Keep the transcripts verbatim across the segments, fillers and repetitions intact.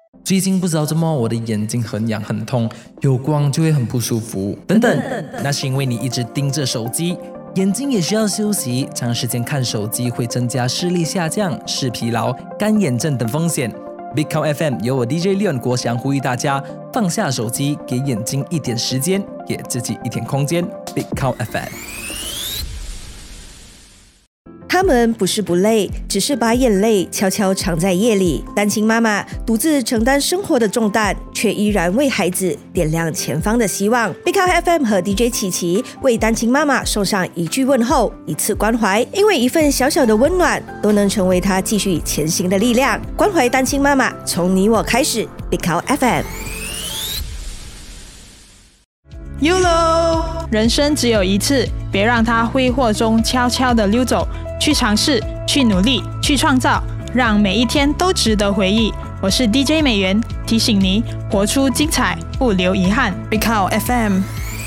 最近不知道怎么我的眼睛很痒很痛，有光就会很不舒服，等等，那是因为你一直盯着手机，眼睛也需要休息，长时间看手机会增加视力下降、视疲劳、干眼症等风险。Big Cow F M 由我 D J Leon 国祥呼吁大家放下手机，给眼睛一点时间，给自己一点空间。Big Cow F M。 他们不是不累，只是把眼泪悄悄藏在夜里。单亲妈妈独自承担生活的重担，却依然为孩子点亮前方的希望。Big Cow F M 和 D J 琪琪为单亲妈妈送上一句问候，一次关怀，因为一份小小的温暖，都能成为她继续前行的力量。关怀单亲妈妈，从你我开始。Big Cow F M。Y O L O， 人生只有一次，别让它挥霍中悄悄地溜走。去尝试，去努力，去创造，让每一天都值得回忆。我是 D J 美元，提醒你活出精彩，不留遗憾。Big Cow F M。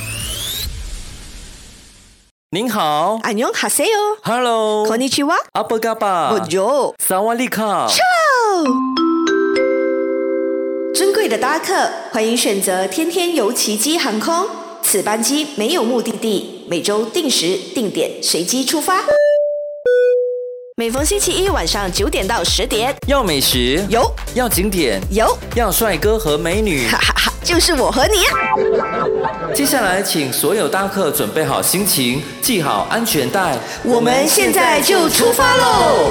您好， 안녕하세요。 Hello， こんにちは。 阿波嘎巴， Bonjour， 萨瓦利卡。 尊贵的搭客，欢迎选择天天游奇迹航空。此班机没有目的地，每周定时定点随机出发。每逢星期一晚上九点到十点， 要美食有， 要景点有， 要帅哥和美女， 哈哈哈，就是我和你啊！ 接下来，请所有搭客准备好心情，系好安全带， 我们现在就出发喽！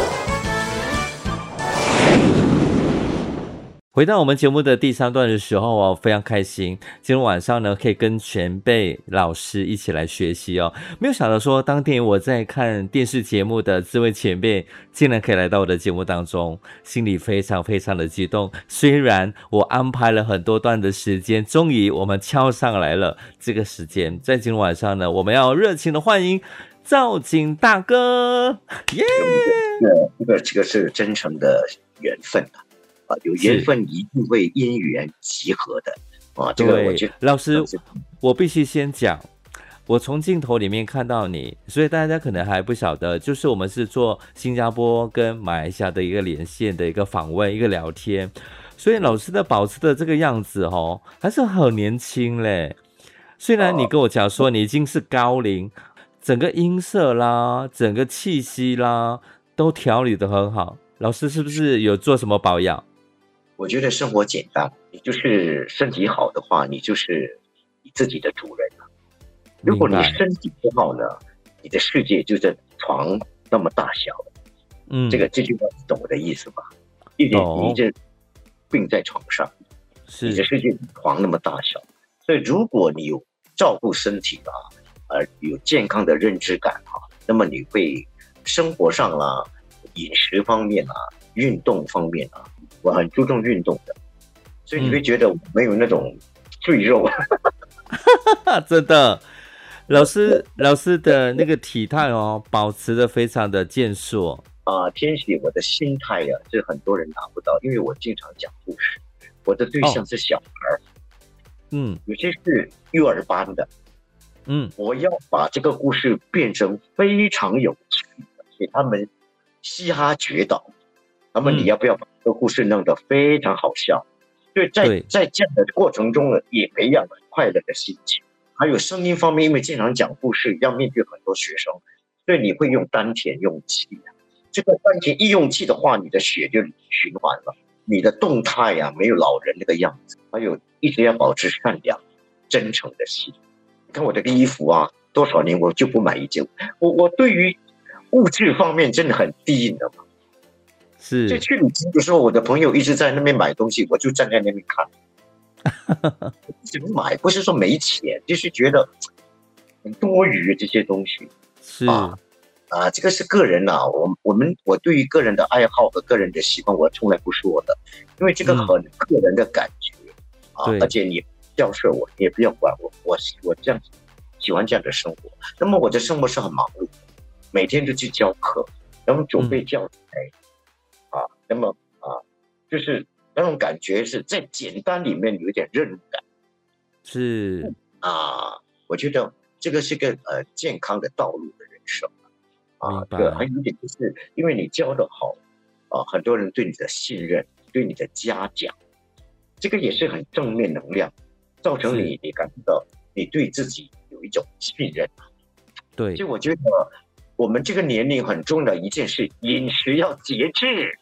回到我们节目的第三段的时候哦，非常开心，今天晚上呢可以跟前辈老师一起来学习哦。没有想到说，当天我在看电视节目的这位前辈，竟然可以来到我的节目当中，心里非常非常的激动。虽然我安排了很多段的时间，终于我们敲上来了这个时间，在今天晚上呢，我们要热情的欢迎赵景大哥，耶、 yeah! 这个这个是真诚的缘分啊。有缘分一定会因缘集合的啊！这个我觉得老师，我必须先讲，我从镜头里面看到你，所以大家可能还不晓得，就是我们是做新加坡跟马来西亚的一个连线的一个访问，一个聊天，所以老师的保持的这个样子哦，还是很年轻嘞。虽然你跟我讲说你已经是高龄，整个音色啦，整个气息啦，都调理得很好。老师是不是有做什么保养？ 我觉得生活简单，你就是身体好的话，你就是你自己的主人了。如果你身体不好呢，你的世界就在床那么大小。嗯，这个这句话你懂我的意思吧？一点你这病在床上，你的世界床那么大小，所以如果你有照顾身体啊，呃，有健康的认知感啊，那么你会生活上啦、饮食方面啊、运动方面啊。我很注重运动的，所以你会觉得我没有那种赘肉， 嗯、真的。老师，老师的那个体态哦，保持的非常的健硕啊、呃。天喜，我的心态啊，是很多人达不到，因为我经常讲故事，我的对象是小孩，哦、嗯，有些是幼儿班的，嗯，我要把这个故事变成非常有趣的，给他们嘻哈绝倒。那么你要不要把这个故事弄得非常好笑？所以在在这样的过程中呢，也培养了快乐的心情。还有声音方面，因为经常讲故事，要面对很多学生，所以你会用丹田用气。这个丹田一用气的话，你的血就循环了，你的动态啊没有老人那个样子。还有一直要保持善良、真诚的心。你看我这个衣服啊，多少年我就不买一件。我我对于物质方面真的很低，你知道吗？ 是， 就去旅行的时候，我的朋友一直在那边买东西，我就站在那边看。怎么买？不是说没钱，就是觉得很多余这些东西。 是啊，啊，这个是个人啊，我我们我对于个人的爱好和个人的习惯，我从来不说的，因为这个很个人的感觉、嗯、啊，而且你教授我，你也不要管我，我我这样喜欢这样的生活。那么我的生活是很忙碌的，每天都去教课，然后准备教材。嗯啊，那么啊，就是那种感觉是在简单里面有一点任务感， 是啊，我觉得这个是个呃健康的道路的人生啊，这个还有一点就是因为你教得好啊，很多人对你的信任，对你的嘉奖这个也是很正面能量，造成你你感觉到你对自己有一种信任。 对， 就我觉得我们这个年龄很重要的一件事，饮食要节制。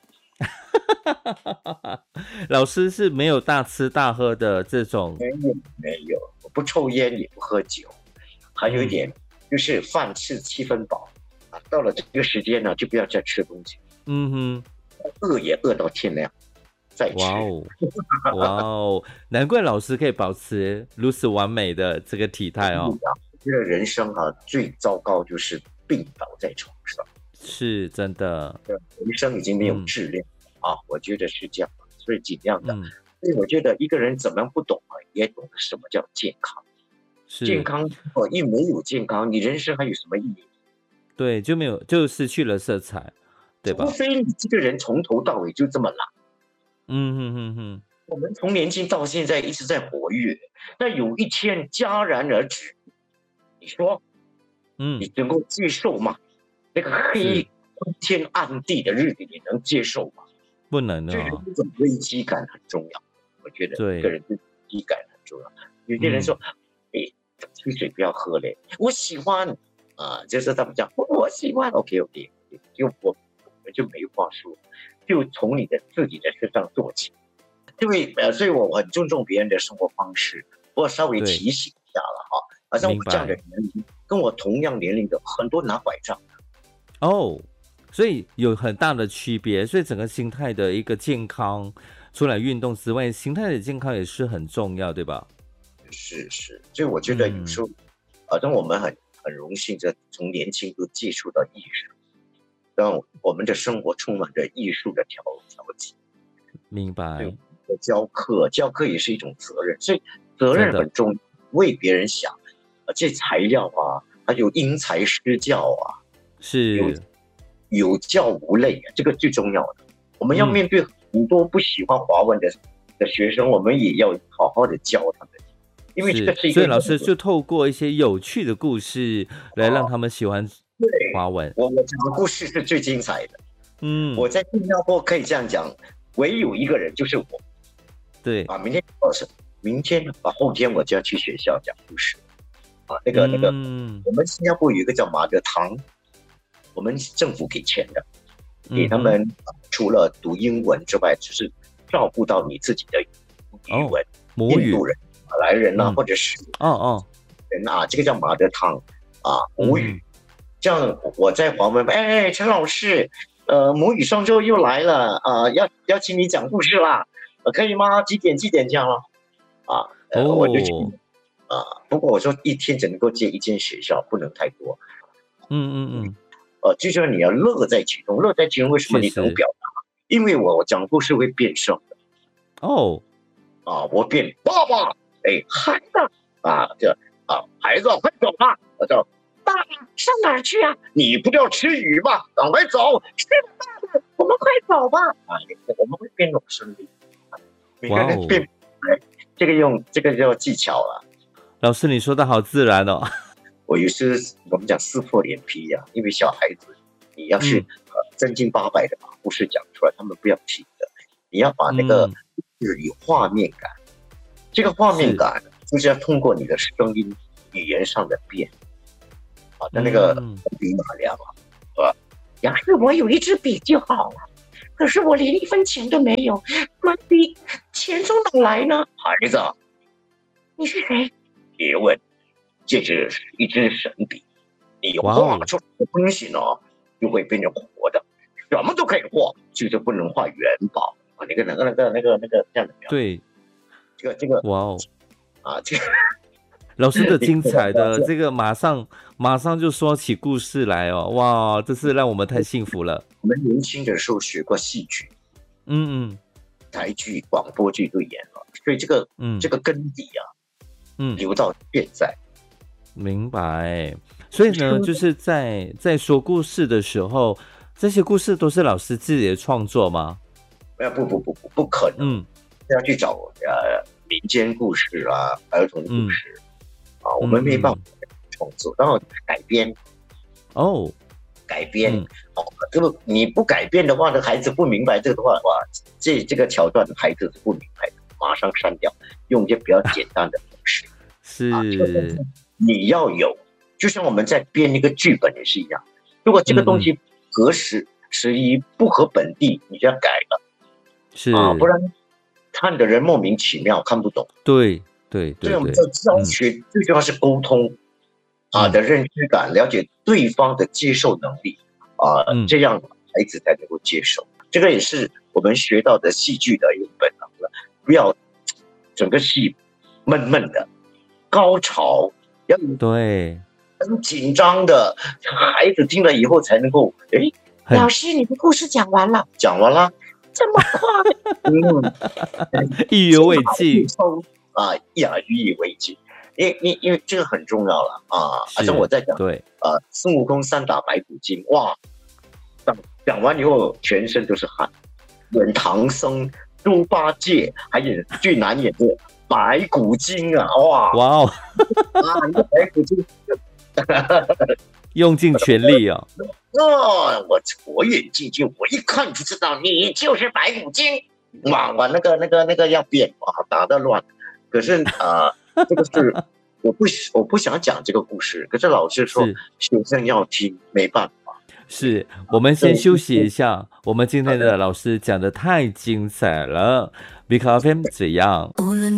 老师是没有大吃大喝的这种？ 没有没有，我不抽烟也不喝酒，还有一点、嗯、就是饭吃七分饱啊，到了这个时间呢，就不要再吃东西。 嗯哼， 饿也饿到天亮再吃。 哇哦，哇哦，难怪老师可以保持如此完美的这个体态哦。 我觉得人生啊最糟糕就是病倒在床上， 是真的， 人生已经没有质量、嗯、啊，我觉得是这样，所以尽量的。 嗯、 所以我觉得一个人怎么样不懂啊，也懂得什么叫健康。健康哦，一没有健康，你人生还有什么意义？ 对，就没有，就失去了色彩，对吧？ 除非你这个人从头到尾就这么懒。 嗯哼哼哼， 我们从年轻到现在一直在活跃，那有一天戛然而止，你说，嗯，你能够接受吗？那个黑昏天暗地的日子，你能接受吗？ 不能的、 哦。这种危机感很重要，我觉得一个人对危机感很重要。有些人说，哎、嗯，汽水不要喝嘞，我喜欢啊，就是他们讲我喜欢 ，OK OK， 就我我们就没话说，就从你的自己的身上做起。因为呃，所以我很尊重别人的生活方式，我稍微提醒一下了哈。好像我这样的年龄，跟我同样年龄的很多拿拐杖哦，所以有很大的区别。所以整个心态的一个健康，除了运动之外，心态的健康也是很重要，对吧？ 是是，所以我觉得有时候，嗯、好像我们很很荣幸的从年轻就接触到艺术，让我们的生活充满着艺术的调调剂。 明白。 教课，教课也是一种责任，所以责任很重要。为别人想，呃，这材料啊，还有因材施教啊， 是有有教无类啊，这个最重要的。我们要面对很多不喜欢华文的、嗯、的学生，我们也要好好的教他们，因为这个是一个。 所以老师就透过一些有趣的故事来让他们喜欢华文。 我我讲的故事是最精彩的。 嗯， 我在新加坡可以这样讲，唯有一个人就是我。 对啊，明天老师，明天啊，后天我就要去学校讲故事啊。那个、嗯、那个，我们新加坡有一个叫马德堂，我们政府给钱的，给他们、嗯啊、除了读英文之外，就是照顾到你自己的语文， 哦、母语， 印度人、马来人啊， 嗯、 或者是哦哦人啊，这个叫马德堂啊，母语。嗯、这样我在华文，哎，陈老师，呃，母语双周又来了啊，要邀请你讲故事啦。可以吗？几点几点这样了？啊，呃 oh. 我就去啊。不过我说一天只能够接一间学校，不能太多。 嗯嗯嗯。 呃，最重要你要乐在其中，乐在其中。为什么你能表达？因为我讲故事会变声的。 哦。 啊，我变爸爸，哎，孩子啊，这啊，孩子快走吧。我叫爸爸上哪儿去啊？你不要吃鱼吗？赶快走！是的，爸爸，我们快走吧。啊，我们会变种声音。每个人变，这个用这个叫技巧了。 老师，你说的好自然哦。 我有时我们讲撕破脸皮呀、啊，因为小孩子，你要是、嗯呃、正经八百的把故事讲出来，他们不要听的。你要把那个、嗯、就是有画面感，这个画面感就是要通过你的声音、语言上的变。啊，那那个比马良啊，是吧？要是我有一支笔就好了。可是我连一分钱都没有，妈逼，钱从哪来呢？孩子，你是谁？别问，这是一支神笔，你画出来的东西呢，就会变成活的，什么都可以画，就是不能画元宝啊。那个、那个、那个、那个、那个这样的。 对， 这个、这个， 哇哦， 啊，这个。 老师的精彩的这个马上马上就说起故事来哦，哇，这是让我们太幸福了。 我们年轻的时候学过戏剧， 嗯嗯， 台剧、广播剧都演了，所以这个嗯这个根底啊，嗯，留到现在。 明白。所以呢，就是在在说故事的时候，这些故事都是老师自己的创作吗？ 呃，不不不不不可能，嗯，要去找呃民间故事啊，儿童故事。嗯啊，我们没办法创作，然后改编哦， 改编、嗯、哦，这个你不改编的话，这孩子不明白这个的话，哇，这这个桥段孩子是不明白的，马马上删掉，用一些比较简单的方式。 是、 啊，你要有，就像我们在编一个剧本也是一样，如果这个东西合时时宜不合本地，你就要改了， 是啊，不然看的人莫名其妙看不懂。 对对对， 所以我们在教学、嗯、最重要是沟通啊的认知感，了解对方的接受能力啊，嗯、这样孩子才能够接受。这个也是我们学到的戏剧的一个本能了，不要整个戏闷闷的，高潮要对很紧张的，孩子听了以后才能够哎。老师，你的故事讲完了，讲完了，这么快，嗯， 意犹未尽啊呀，意犹未尽，因为因因为这个很重要了啊。好像我在讲， 对， 呃，孙悟空三打白骨精，哇，讲讲完以后全身都是汗，演唐僧、猪八戒，还演最难演的白骨精啊，哇哇哦， 啊，你的白骨精。 用尽全力啊！ 哦，我火眼金睛，我一看就知道你就是白骨精。哇哇，那个那个那个要变哇，打得乱。可是啊、呃，这个是我不我不想讲这个故事，可是老师说学生要听，没办法。 是我们先休息一下，我们今天的老师讲的太精彩了。Big F M 怎样？无论